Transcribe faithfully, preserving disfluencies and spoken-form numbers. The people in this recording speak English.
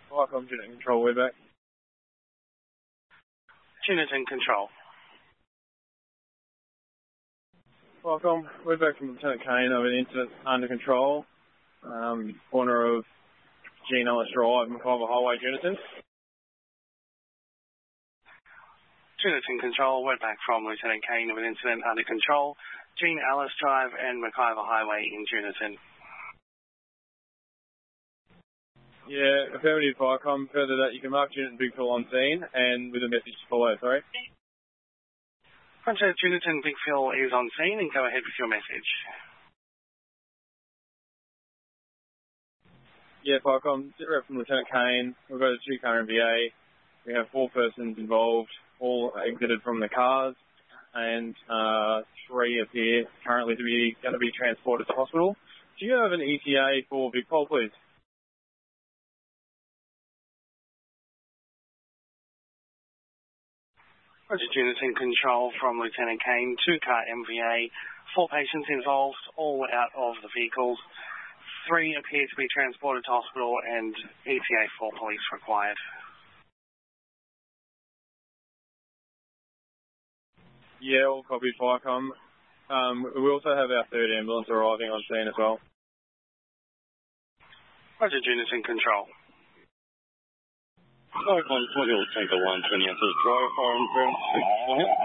Viacom, Unit Control, we're back. Unit in control. Viacom, we're back from Lieutenant Kane of an incident under control. Um, corner of Gene Ellis Drive, McIver Highway, Unison. Unit in control, we're back from Lieutenant Kane of an incident under control. Gene Ellis Drive and McIver Highway in Unison. Yeah, affirmative, Viacom. Further that, you can mark Unit Big Phil on scene and with a message to follow, sorry. Roger, Unit Big Phil is on scene and go ahead with your message. Yeah, Viacom, sit rep from Lieutenant Kane. We've got a two-car M V A. We have four persons involved, all exited from the cars, and uh, three appear currently to be going to be transported to hospital. Do you have an E T A for Big Pole, please? Roger, Unit in control from Lieutenant Kane, two-car M V A, four patients involved, all out of the vehicles. Three appear to be transported to hospital and E T A for police required. Yeah, all copied, Viacom. Um, we also have our third ambulance arriving on scene as well. Roger, Unit in control. Viacom, twenty, Tanker one, twenty, drive fire and